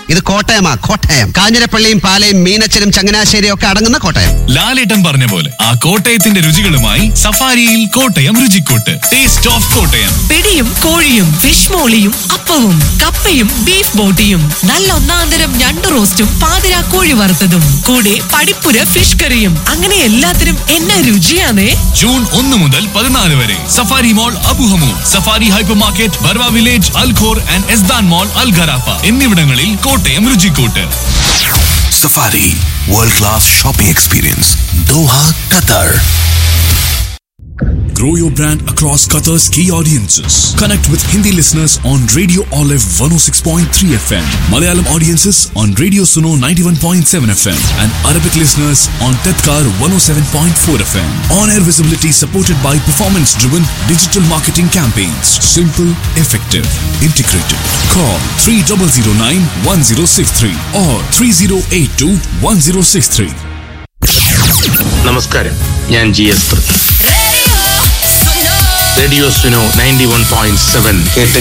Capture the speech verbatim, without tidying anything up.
ഇത് കോട്ടയമാ, കോട്ടയം. കാഞ്ഞിരപ്പള്ളിയും പാലയും മീനച്ചനും ചങ്ങനാശ്ശേരിയും ഒക്കെ അടങ്ങുന്ന കോട്ടയം. ലാലേട്ടൻ പറഞ്ഞ പോലെ ആ കോട്ടയത്തിന്റെ രുചികളുമായി സഫാരിയിൽ കോട്ടയം രുചിക്കൂട്ട്. Taste of Kottayam. പിടിയും കോഴിയും ഫിഷ് മോളിയും അപ്പവും കപ്പയും ബീഫ് ബോട്ടിയും നല്ല ഒന്നാന്തരം ഞണ്ട് റോസ്റ്റും പാതിര കോഴി വറുത്തതും കൂടെ പടിപ്പുര ഫിഷ് കറിയും. അങ്ങനെ എല്ലാത്തിനും എന്നാ രുചിയാണേ. ജൂൺ ഒന്ന് മുതൽ പതിനാല് വരെ safari mall അബുഹമു, safari hyper market, Barwa village, Al Khor and Ezdan mall Al Gharafa എന്നിവിടങ്ങളിൽ Kottayam രുചിക്കൂട്ട്. Safari World Class Shopping Experience, Doha, Qatar. Grow your brand across Qatar's key audiences. Connect with Hindi listeners on Radio Olive one oh six point three F M, Malayalam audiences on Radio Suno ninety-one point seven F M, and Arabic listeners on Tadkar one oh seven point four F M. On-air visibility supported by performance-driven digital marketing campaigns. Simple, effective, integrated. Call three zero zero nine one zero six three or three zero eight two one zero six three. നമസ്കാരം, ഞാൻ G S Pradeep. Radio Suno ninety one point seven കേട്ട്